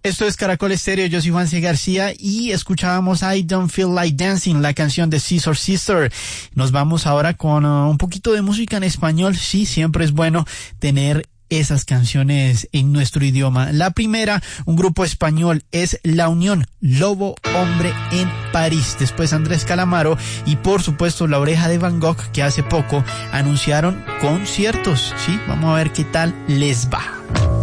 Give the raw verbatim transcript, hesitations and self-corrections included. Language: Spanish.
Esto es Caracol Estéreo, yo soy Juan C. García y escuchábamos I Don't Feel Like Dancing, la canción de Scissor Sister. Nos vamos ahora con uh, un poquito de música en español. Sí, siempre es bueno tener esas canciones en nuestro idioma. La primera, un grupo español, es La Unión, Lobo Hombre en París. Después Andrés Calamaro y por supuesto La Oreja de Van Gogh, que hace poco anunciaron conciertos. Sí, vamos a ver qué tal les va.